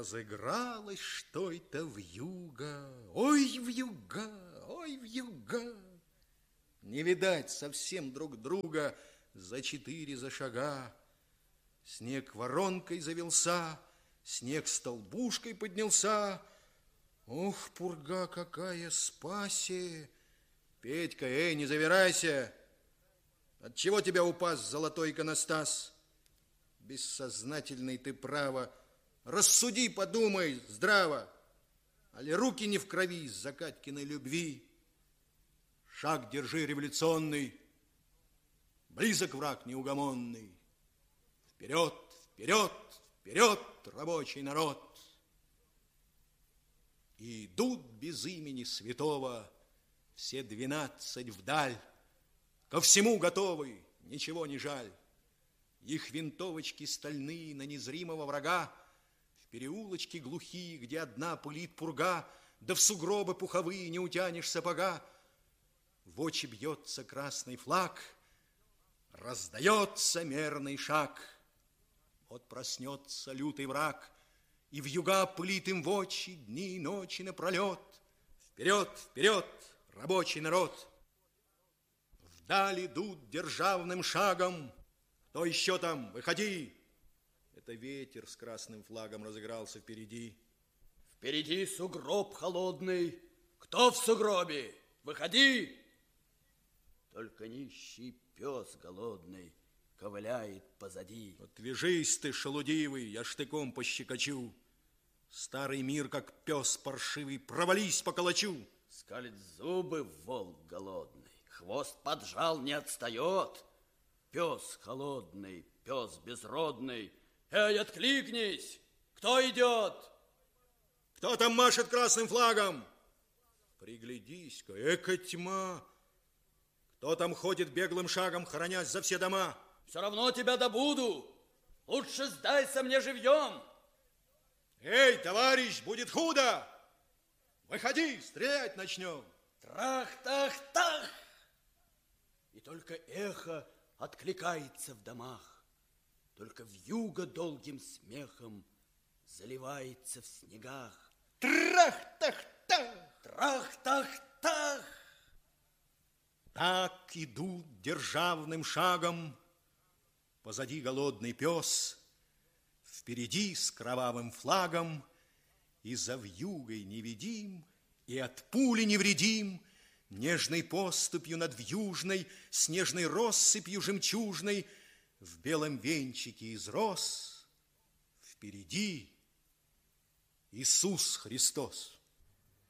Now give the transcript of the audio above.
Разыгралось что-то вьюга, ой, вьюга, ой, вьюга. Не видать совсем друг друга за 4 за шага. Снег воронкой завелся, снег столбушкой поднялся. Ох, пурга какая спаси! Петька, эй, не завирайся! Отчего тебя упас золотой иконостас? Бессознательный ты, право. Рассуди, подумай здраво. Али руки не в крови из-за Катькиной любви? Шаг держи революционный, близок враг неугомонный. Вперед, вперед, вперед, рабочий народ! И идут без имени святого все 12 вдаль, ко всему готовы, ничего не жаль. Их винтовочки стальные на незримого врага, в переулочки глухие, где одна пылит пурга, да в сугробы пуховые не утянешь сапога. В очи бьется красный флаг, раздается мерный шаг. Вот проснется лютый враг, и вьюга пылит им в очи дни и ночи напролет. Вперед, вперед, рабочий народ! Вдаль идут державным шагом. Кто еще там? Выходи! Это ветер с красным флагом разыгрался впереди. Впереди сугроб холодный. Кто в сугробе? Выходи! Только нищий пес голодный ковыляет позади. Отвяжись ты, шелудивый, я штыком пощекочу. Старый мир, как пес паршивый, провались поколочу. Скалит зубы волк голодный, хвост поджал, не отстает. Пес холодный, пес безродный. Эй, откликнись! Кто идет? Кто там машет красным флагом? Приглядись-ка, эка тьма! Кто там ходит беглым шагом, хоронясь за все дома? Все равно тебя добуду. Лучше сдайся мне живьем. Эй, товарищ, будет худо! Выходи, стрелять начнем. Трах-тах-тах! И только эхо откликается в домах. Только вьюга долгим смехом заливается в снегах. Трах-тах-тах! Трах-тах-тах! Так идут державным шагом. Позади голодный пес, впереди с кровавым флагом. И за вьюгой невидим, и от пули невредим, нежной поступью над вьюжной, снежной россыпью жемчужной, в белом венчике из роз впереди Иисус Христос.